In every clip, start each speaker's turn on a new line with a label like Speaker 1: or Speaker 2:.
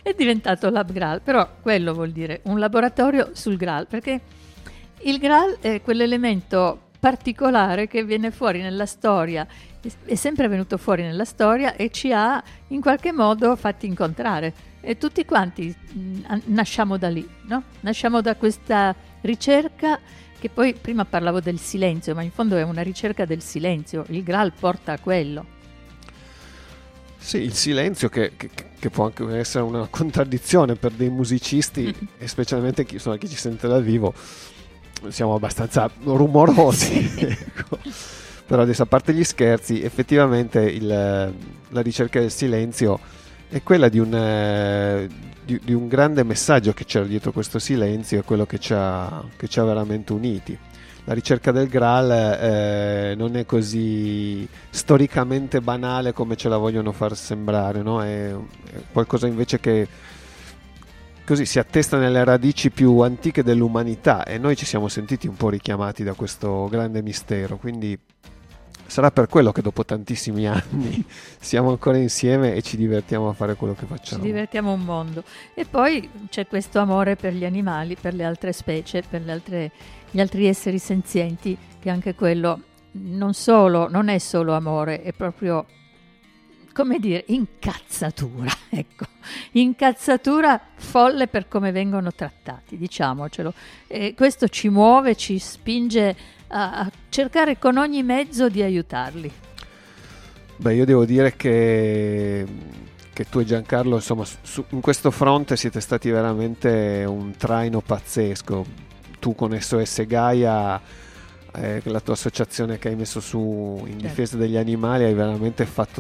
Speaker 1: è diventato Lab Graal, però quello vuol dire un laboratorio sul Graal, perché il Graal è quell'elemento particolare che viene fuori nella storia, è sempre venuto fuori nella storia e ci ha in qualche modo fatti incontrare. E tutti quanti nasciamo da lì, no? Nasciamo da questa ricerca, che poi prima parlavo del silenzio, ma in fondo è una ricerca del silenzio. Il Graal porta a quello.
Speaker 2: Sì, il silenzio che può anche essere una contraddizione per dei musicisti, e specialmente chi ci sente dal vivo, siamo abbastanza rumorosi.
Speaker 1: Sì.
Speaker 2: Ecco. Però adesso, a parte gli scherzi, effettivamente la ricerca del silenzio è quella di un grande messaggio che c'era dietro questo silenzio, è quello che ci ha veramente uniti. La ricerca del Graal non è così storicamente banale come ce la vogliono far sembrare, no? È qualcosa invece che così si attesta nelle radici più antiche dell'umanità, e noi ci siamo sentiti un po' richiamati da questo grande mistero, quindi sarà per quello che dopo tantissimi anni siamo ancora insieme e ci divertiamo a fare quello che facciamo.
Speaker 1: Ci divertiamo un mondo. E poi c'è questo amore per gli animali, per le altre specie, per gli altri esseri senzienti, che anche quello non è solo amore, è proprio, come dire, incazzatura, ecco, incazzatura folle per come vengono trattati, diciamocelo. E questo ci muove, ci spinge a cercare con ogni mezzo di aiutarli.
Speaker 2: Beh, io devo dire che tu e Giancarlo, insomma, in questo fronte siete stati veramente un traino pazzesco. Tu con SOS Gaia, la tua associazione che hai messo su in difesa degli animali, hai veramente fatto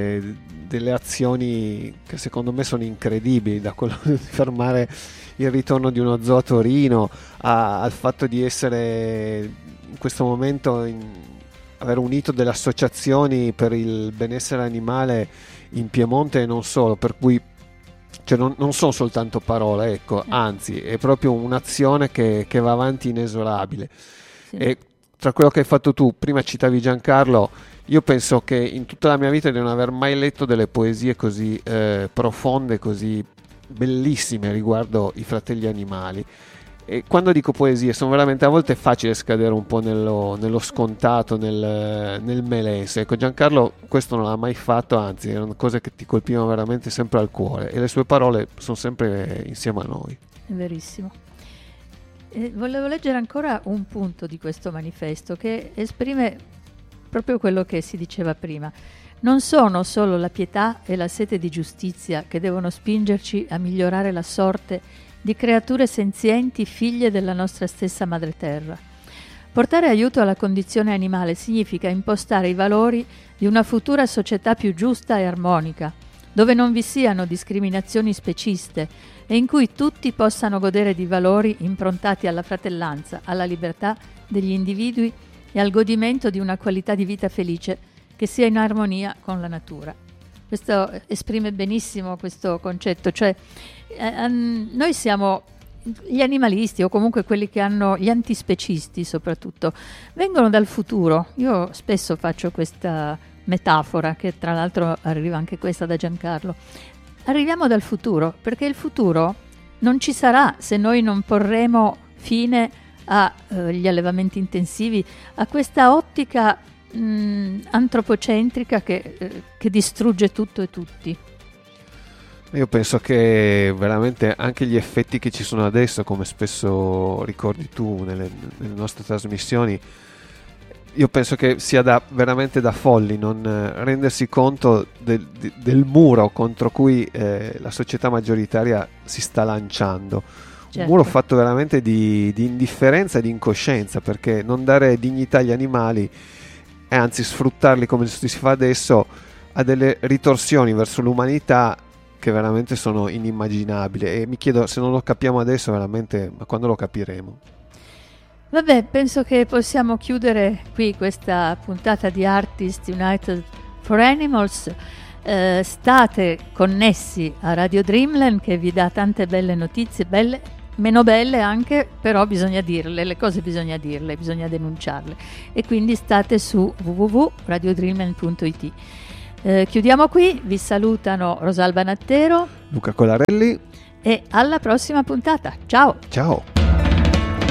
Speaker 2: delle azioni che secondo me sono incredibili, da quello di fermare il ritorno di uno zoo a Torino al fatto di essere in questo momento aver unito delle associazioni per il benessere animale in Piemonte e non solo, per cui non sono soltanto parole, ecco, anzi è proprio un'azione che va avanti inesorabile. Sì. E tra quello che hai fatto tu, prima citavi Giancarlo, io penso che in tutta la mia vita di non aver mai letto delle poesie così profonde, così bellissime riguardo i fratelli animali. E quando dico poesie, sono veramente, a volte è facile scadere un po' nello scontato, nel melese. Ecco, Giancarlo questo non l'ha mai fatto, anzi erano cose che ti colpivano veramente sempre al cuore, e le sue parole sono sempre insieme a noi.
Speaker 1: È verissimo. Volevo leggere ancora un punto di questo manifesto che esprime proprio quello che si diceva prima. Non sono solo la pietà e la sete di giustizia che devono spingerci a migliorare la sorte di creature senzienti figlie della nostra stessa madre terra. Portare aiuto alla condizione animale significa impostare i valori di una futura società più giusta e armonica, dove non vi siano discriminazioni speciste e in cui tutti possano godere di valori improntati alla fratellanza, alla libertà degli individui e al godimento di una qualità di vita felice che sia in armonia con la natura. Questo esprime benissimo questo concetto, cioè noi siamo gli animalisti, o comunque quelli che hanno gli antispecisti soprattutto, vengono dal futuro. Io spesso faccio questa metafora, che tra l'altro arriva anche questa da Giancarlo. Arriviamo dal futuro, perché il futuro non ci sarà se noi non porremo fine agli allevamenti intensivi, a questa ottica antropocentrica che distrugge tutto e tutti.
Speaker 2: Io penso che veramente anche gli effetti che ci sono adesso, come spesso ricordi tu nelle nostre trasmissioni, io penso che sia veramente da folli non rendersi conto del muro contro cui la società maggioritaria si sta lanciando. Certo. Un muro fatto veramente di indifferenza e di incoscienza, perché non dare dignità agli animali e anzi sfruttarli come si fa adesso ha delle ritorsioni verso l'umanità che veramente sono inimmaginabili, e mi chiedo, se non lo capiamo adesso, veramente, ma quando lo capiremo?
Speaker 1: Vabbè, penso che possiamo chiudere qui questa puntata di Artists United for Animals. State connessi a Radio Dreamland, che vi dà tante belle notizie, belle, meno belle anche, però bisogna dirle, le cose bisogna dirle, bisogna denunciarle, e quindi state su www.radiodreamland.it. Chiudiamo qui, vi salutano Rosalba Nattero,
Speaker 2: Luca Colarelli
Speaker 1: e alla prossima puntata. Ciao!
Speaker 2: Ciao!